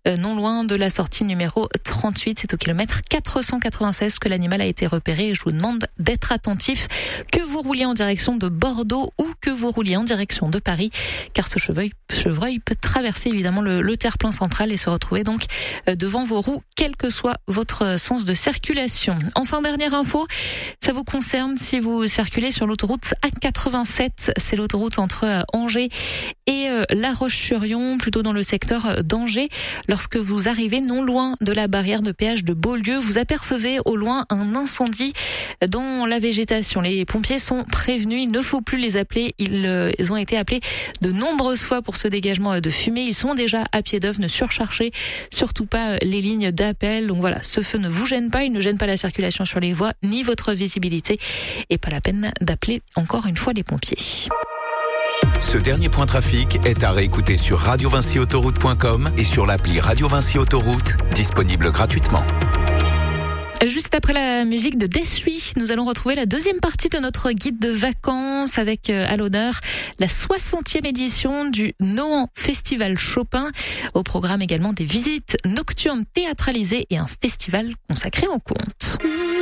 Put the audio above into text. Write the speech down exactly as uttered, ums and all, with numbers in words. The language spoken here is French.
euh, non loin de la sortie numéro trente-huit. C'est au kilomètre quatre cent quatre-vingt-seize que l'animal a été repéré et je vous demande d'être attentif, que vous rouliez en direction de Bordeaux ou que vous rouliez en direction de Paris, car ce chevreuil, chevreuil peut traverser évidemment le, le terre-plein central et se retrouver donc euh, devant vos roues, quel que soit votre sens de circulation. Enfin, dernière info, ça vous concerne si vous circulez sur l'autoroute A quatre-vingt-sept, c'est l'autoroute entre euh, Angers et euh, La Roche-sur-Yon, plutôt dans le secteur d'Angers. Lorsque vous arrivez non loin de la barrière de péage de Beaulieu, vous apercevez au loin un incendie dans la végétation. Les pompiers sont prévenus, il ne faut plus les appeler, ils, euh, ils ont été appelés de nombreuses fois pour ce dégagement de fumée. Ils sont déjà à pied d'œuvre, ne surchargez surtout pas les lignes d'appel. Donc voilà, ce feu ne vous gêne pas, il ne gêne pas la circulation sur les voies ni votre visibilité et pas la peine d'appeler encore une fois les pompiers. Ce dernier point trafic est à réécouter sur radio vinci autoroute point com et sur l'appli Radio Vinci Autoroute, disponible gratuitement. Juste après la musique de Dessuie, nous allons retrouver la deuxième partie de notre guide de vacances avec euh, à l'honneur la soixantième édition du Nohant Festival Chopin. Au programme également des visites nocturnes théâtralisées et un festival consacré aux contes.